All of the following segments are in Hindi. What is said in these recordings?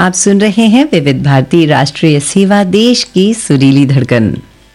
आप सुन रहे हैं विविध भारती राष्ट्रीय सेवा, देश की सुरीली धड़कन।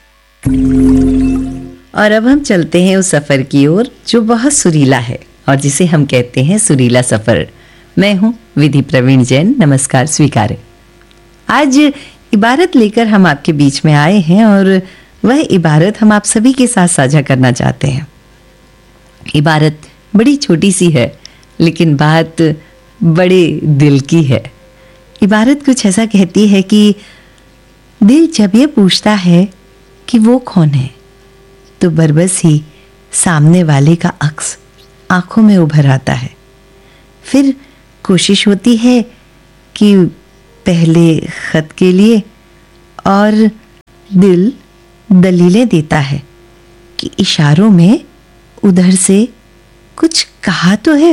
और अब हम चलते हैं उस सफर की ओर जो बहुत सुरीला है और जिसे हम कहते हैं सुरीला सफर। मैं हूं विधि प्रवीण जैन, नमस्कार स्वीकारें। आज इबारत लेकर हम आपके बीच में आए हैं और वह इबारत हम आप सभी के साथ साझा करना चाहते हैं। इबारत बड़ी छोटी सी है लेकिन बात बड़े दिल की है। इबारत कुछ ऐसा कहती है कि दिल जब ये पूछता है कि वो कौन है, तो बरबस ही सामने वाले का अक्स आंखों में उभर आता है। फिर कोशिश होती है कि पहले खत के लिए, और दिल दलीलें देता है कि इशारों में उधर से कुछ कहा तो है,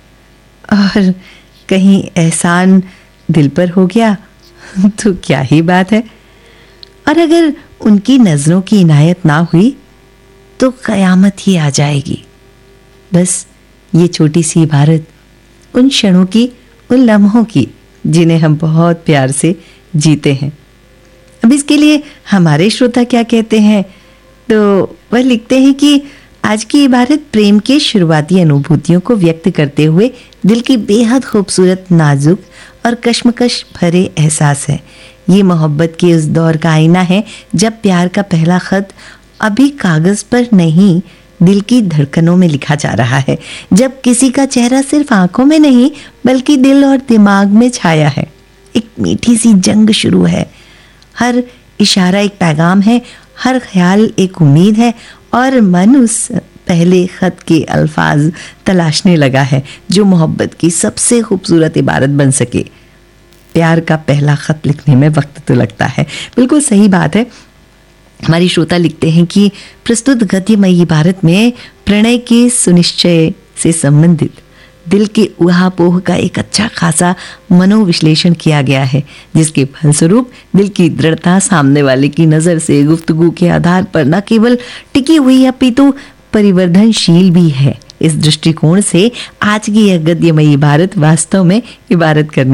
और कहीं एहसान दिल पर हो गया तो क्या ही बात है। और अगर उनकी नजरों की इनायत ना हुई तो कयामत ही आ जाएगी। बस ये छोटी सी इबारत उन क्षणों की, उन लम्हों की जिन्हें हम बहुत प्यार से जीते हैं। अब इसके लिए हमारे श्रोता क्या कहते हैं, तो वह लिखते हैं कि आज की इबारत प्रेम के शुरुआती अनुभूतियों को व्यक्त करते हुए दिल की बेहद खूबसूरत, नाजुक और कश्मकश भरे एहसास है। ये मोहब्बत के उस दौर का आईना है जब प्यार का पहला खत अभी कागज पर नहीं, दिल की धड़कनों में लिखा जा रहा है। जब किसी का चेहरा सिर्फ आंखों में नहीं बल्कि दिल और दिमाग में छाया है। एक मीठी सी जंग शुरू है। हर इशारा एक पैगाम है, हर ख्याल एक उम्मीद है, और मन उस पहले खत के अल्फाज तलाशने लगा है जो मोहब्बत की सबसे खूबसूरत इबारत बन सके। प्यार का पहला खत लिखने में वक्त तो लगता है, बिल्कुल सही बात है। हमारी श्रोता लिखते हैं कि प्रस्तुत गद्यमयी इबारत में प्रणय के सुनिश्चय से संबंधित दिल के उहापोह का एक अच्छा खासा मनोविश्लेषण किया गया है, जिसके फलस्वरूप दिल की दृढ़ता सामने वाले की नज़र से गुफ्तगू के आधार पर न केवल टिकी हुई अपितु परिवर्तनशील भी है। इस दृष्टिकोण से आज की यह गद्यमयी इबारत वास्तव में इबादत करने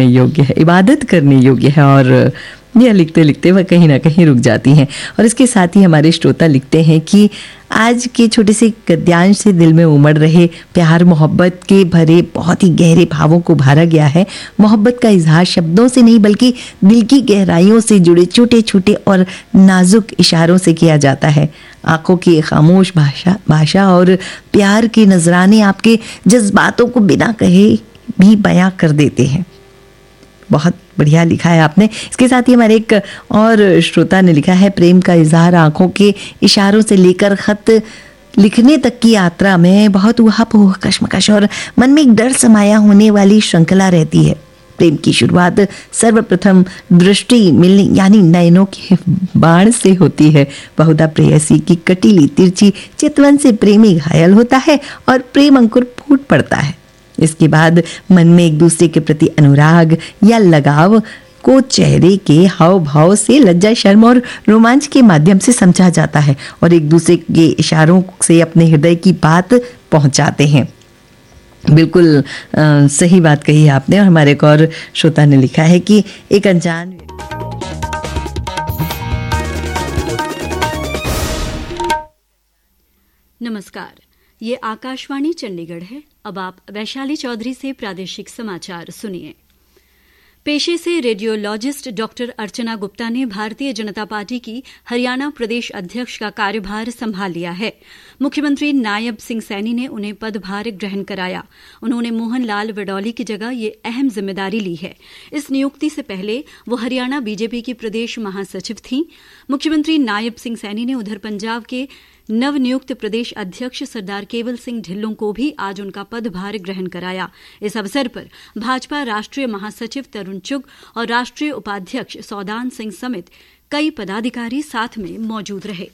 योग्य है। और यह लिखते लिखते वह कहीं ना कहीं रुक जाती हैं। और इसके साथ ही हमारे श्रोता लिखते हैं कि आज के छोटे से गद्यांश से दिल में उमड़ रहे प्यार, मोहब्बत के भरे बहुत ही गहरे भावों को भरा गया है। मोहब्बत का इजहार शब्दों से नहीं बल्कि दिल की गहराइयों से जुड़े छोटे छोटे और नाजुक इशारों से किया जाता है। आंखों की खामोश भाषा और प्यार के नजराने आपके जज्बातों को बिना कहे भी बयां कर देते हैं। बहुत बढ़िया लिखा है आपने। इसके साथ ही हमारे एक और श्रोता ने लिखा है, प्रेम का इजहार आंखों के इशारों से लेकर खत लिखने तक की यात्रा में बहुत उहापोह, कश्मकश और मन में एक डर समाया होने वाली श्रृंखला रहती है। प्रेम की शुरुआत सर्वप्रथम दृष्टि मिलने यानी नयनों के बाण से होती है। बहुधा प्रेयसी की कटीली तिरछी चितवन से प्रेमी घायल होता है और प्रेम अंकुर फूट पड़ता है। इसके बाद मन में एक दूसरे के प्रति अनुराग या लगाव को चेहरे के हाव भाव से, लज्जा, शर्म और रोमांच के माध्यम से समझा जाता है और एक दूसरे के इशारों से अपने हृदय की बात पहुंचाते हैं। बिल्कुल सही बात कही है आपने। और हमारे एक और श्रोता ने लिखा है कि एक अनजान नमस्कार, ये आकाशवाणी चंडीगढ़ है। अब आप वैशाली चौधरी से प्रादेशिक समाचार सुनिए। पेशे से रेडियोलॉजिस्ट डॉक्टर अर्चना गुप्ता ने भारतीय जनता पार्टी की हरियाणा प्रदेश अध्यक्ष का कार्यभार संभाल लिया है। मुख्यमंत्री नायब सिंह सैनी ने उन्हें पदभार ग्रहण कराया। उन्होंने मोहन लाल वडौली की जगह ये अहम जिम्मेदारी ली है। इस नियुक्ति से पहले वो हरियाणा बीजेपी की प्रदेश महासचिव थीं। मुख्यमंत्री नायब सिंह सैनी ने उधर पंजाब के नवनियुक्त प्रदेश अध्यक्ष सरदार केवल सिंह ढिल्लों को भी आज उनका पदभार ग्रहण कराया। इस अवसर पर भाजपा राष्ट्रीय महासचिव तरुण चुग और राष्ट्रीय उपाध्यक्ष सौदान सिंह समेत कई पदाधिकारी साथ में मौजूद रहे।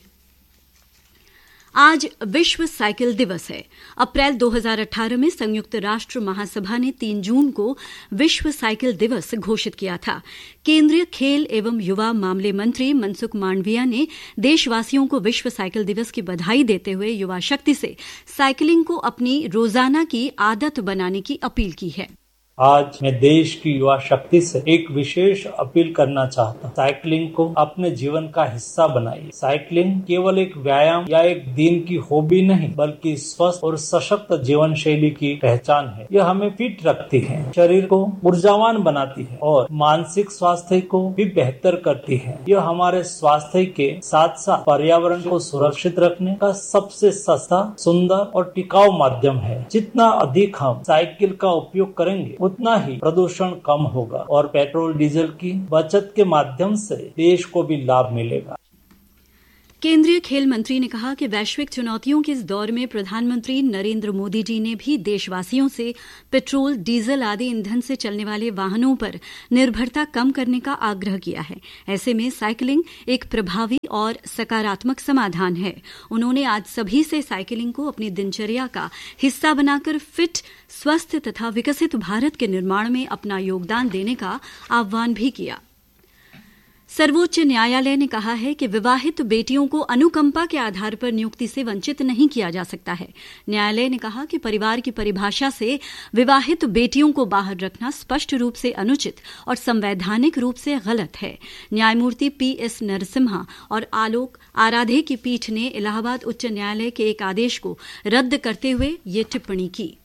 आज विश्व साइकिल दिवस है। अप्रैल 2018 में संयुक्त राष्ट्र महासभा ने 3 जून को विश्व साइकिल दिवस घोषित किया था। केंद्रीय खेल एवं युवा मामले मंत्री मनसुख मांडविया ने देशवासियों को विश्व साइकिल दिवस की बधाई देते हुए युवा शक्ति से साइकिलिंग को अपनी रोजाना की आदत बनाने की अपील की है। आज मैं देश की युवा शक्ति से एक विशेष अपील करना चाहता हूँ। साइकिलिंग को अपने जीवन का हिस्सा बनाइए। साइकिलिंग केवल एक व्यायाम या एक दिन की हॉबी नहीं, बल्कि स्वस्थ और सशक्त जीवन शैली की पहचान है। यह हमें फिट रखती है, शरीर को ऊर्जावान बनाती है और मानसिक स्वास्थ्य को भी बेहतर करती है। यह हमारे स्वास्थ्य के साथ साथ पर्यावरण को सुरक्षित रखने का सबसे सस्ता, सुंदर और टिकाऊ माध्यम है। जितना अधिक हम साइकिल का उपयोग करेंगे, उतना ही प्रदूषण कम होगा और पेट्रोल डीजल की बचत के माध्यम से देश को भी लाभ मिलेगा। केंद्रीय खेल मंत्री ने कहा कि वैश्विक चुनौतियों के इस दौर में प्रधानमंत्री नरेंद्र मोदी जी ने भी देशवासियों से पेट्रोल, डीजल आदि ईंधन से चलने वाले वाहनों पर निर्भरता कम करने का आग्रह किया है। ऐसे में साइकिलिंग एक प्रभावी और सकारात्मक समाधान है। उन्होंने आज सभी से साइकिलिंग को अपनी दिनचर्या का हिस्सा बनाकर फिट, स्वस्थ तथा विकसित भारत के निर्माण में अपना योगदान देने का आह्वान भी किया। सर्वोच्च न्यायालय ने कहा है कि विवाहित बेटियों को अनुकंपा के आधार पर नियुक्ति से वंचित नहीं किया जा सकता है। न्यायालय ने कहा कि परिवार की परिभाषा से विवाहित बेटियों को बाहर रखना स्पष्ट रूप से अनुचित और संवैधानिक रूप से गलत है। न्यायमूर्ति PS नरसिम्हा और आलोक आराधे की पीठ ने इलाहाबाद उच्च न्यायालय के एक आदेश को रद्द करते हुए ये टिप्पणी की।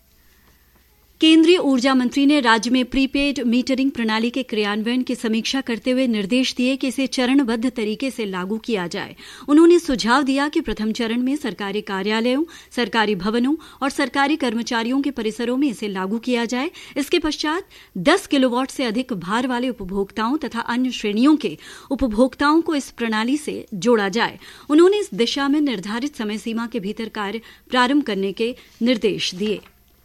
केंद्रीय ऊर्जा मंत्री ने राज्य में प्रीपेड मीटरिंग प्रणाली के क्रियान्वयन की समीक्षा करते हुए निर्देश दिए कि इसे चरणबद्ध तरीके से लागू किया जाए। उन्होंने सुझाव दिया कि प्रथम चरण में सरकारी कार्यालयों, सरकारी भवनों और सरकारी कर्मचारियों के परिसरों में इसे लागू किया जाए। इसके पश्चात 10 किलोवाट से अधिक भार वाले उपभोक्ताओं तथा अन्य श्रेणियों के उपभोक्ताओं को इस प्रणाली से जोड़ा जाए। उन्होंने इस दिशा में निर्धारित समय सीमा के भीतर कार्य प्रारंभ करने के निर्देश दिए।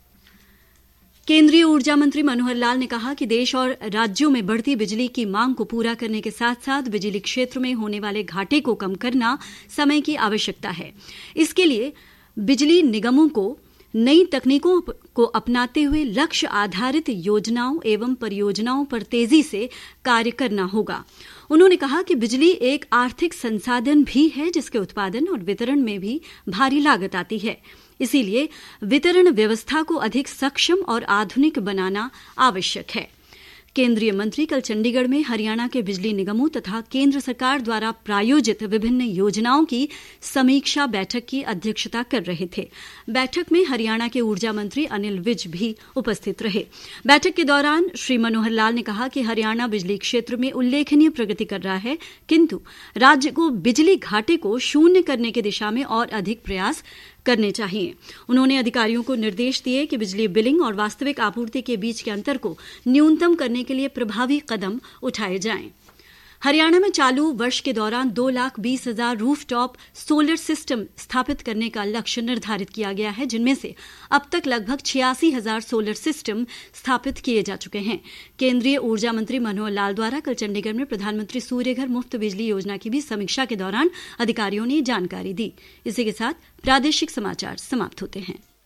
केंद्रीय ऊर्जा मंत्री मनोहर लाल ने कहा कि देश और राज्यों में बढ़ती बिजली की मांग को पूरा करने के साथ साथ बिजली क्षेत्र में होने वाले घाटे को कम करना समय की आवश्यकता है। इसके लिए बिजली निगमों को नई तकनीकों को अपनाते हुए लक्ष्य आधारित योजनाओं एवं परियोजनाओं पर तेजी से कार्य करना होगा। उन्होंने कहा कि बिजली एक आर्थिक संसाधन भी है जिसके उत्पादन और वितरण में भी भारी लागत आती है। इसीलिए वितरण व्यवस्था को अधिक सक्षम और आधुनिक बनाना आवश्यक है। केंद्रीय मंत्री कल चंडीगढ़ में हरियाणा के बिजली निगमों तथा केंद्र सरकार द्वारा प्रायोजित विभिन्न योजनाओं की समीक्षा बैठक की अध्यक्षता कर रहे थे। बैठक में हरियाणा के ऊर्जा मंत्री अनिल विज भी उपस्थित रहे। बैठक के दौरान श्री मनोहर लाल ने कहा कि हरियाणा बिजली क्षेत्र में उल्लेखनीय प्रगति कर रहा है, किंतु राज्य को बिजली घाटे को शून्य करने की दिशा में और अधिक प्रयास करने चाहिए। उन्होंने अधिकारियों को निर्देश दिए कि बिजली बिलिंग और वास्तविक आपूर्ति के बीच के अंतर को न्यूनतम करने के लिए प्रभावी कदम उठाए जाएं। हरियाणा में चालू वर्ष के दौरान 2,20,000 रूफटॉप सोलर सिस्टम स्थापित करने का लक्ष्य निर्धारित किया गया है, जिनमें से अब तक लगभग 86,000 सोलर सिस्टम स्थापित किए जा चुके हैं। केंद्रीय ऊर्जा मंत्री मनोहर लाल द्वारा कल चंडीगढ़ में प्रधानमंत्री सूर्य घर मुफ्त बिजली योजना की भी समीक्षा के दौरान अधिकारियों ने जानकारी दी। इसी के साथ प्रादेशिक समाचार समाप्त होते हैं।